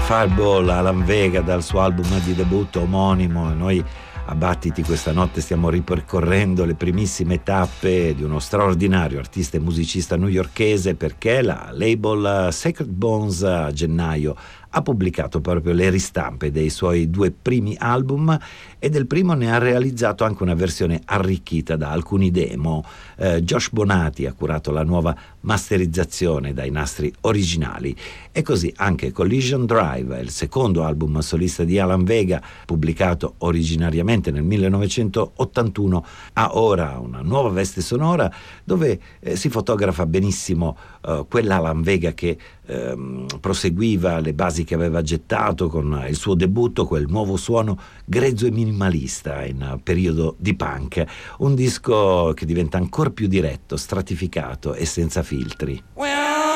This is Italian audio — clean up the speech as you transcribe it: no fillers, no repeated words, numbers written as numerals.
Fireball, Alan Vega, dal suo album di debutto omonimo. E noi a Battiti questa notte stiamo ripercorrendo le primissime tappe di uno straordinario artista e musicista newyorkese, perché la label Sacred Bones a gennaio ha pubblicato proprio le ristampe dei suoi 2 primi album, e del primo ne ha realizzato anche una versione arricchita da alcuni demo. Josh Bonati ha curato la nuova masterizzazione dai nastri originali, e così anche Collision Drive, il secondo album solista di Alan Vega, pubblicato originariamente nel 1981, ha ora una nuova veste sonora dove si fotografa benissimo quell'Alan Vega che proseguiva le basi che aveva gettato con il suo debutto, quel nuovo suono grezzo e minimalista in periodo di punk, un disco che diventa ancora più diretto, stratificato e senza filtri.